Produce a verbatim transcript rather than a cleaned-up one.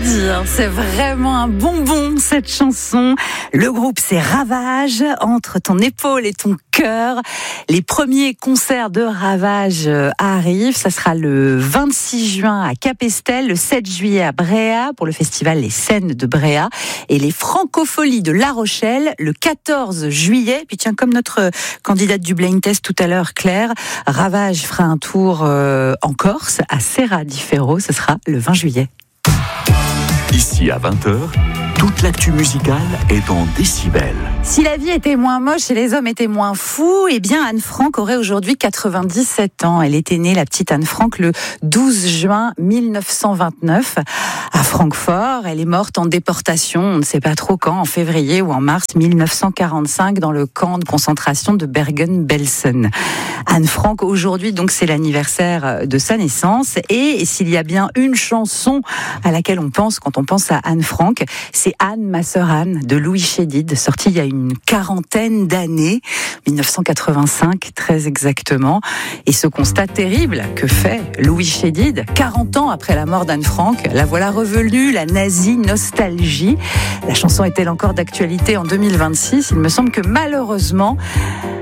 dire. C'est vraiment un bonbon, cette chanson. Le groupe, c'est Ravage. Entre ton épaule et ton cœur. Les premiers concerts de Ravage arrivent. Ça sera le vingt-six juin à Capesterre, le sept juillet à Bréa pour le festival Les Scènes de Bréa et les Francopholies de La Rochelle le quatorze juillet. Puis tiens, comme notre candidate du blind test tout à l'heure, Claire, Ravage fera un tour euh, en Corse, à Serra di Ferro. Ce sera le vingt juillet. Ici à vingt heures, toute l'actu musicale est en décibels. Si la vie était moins moche et les hommes étaient moins fous, eh bien Anne Frank aurait aujourd'hui quatre-vingt-dix-sept ans. Elle était née, la petite Anne Frank, le douze juin mille neuf cent vingt-neuf à Francfort. Elle est morte en déportation, on ne sait pas trop quand, en février ou en mars mille neuf cent quarante-cinq dans le camp de concentration de Bergen-Belsen. Anne Frank, aujourd'hui, donc, c'est l'anniversaire de sa naissance. Et s'il y a bien une chanson à laquelle on pense quand on pense à Anne Frank, c'est Anne, ma sœur Anne, de Louis Chédid, sortie il y a une quarantaine d'années, mille neuf cent quatre-vingt-cinq très exactement. Et ce constat terrible que fait Louis Chédid, quarante ans après la mort d'Anne Frank, la voilà revenue, la nazie nostalgie. La chanson est-elle encore d'actualité en deux mille vingt-six ? Il me semble que malheureusement,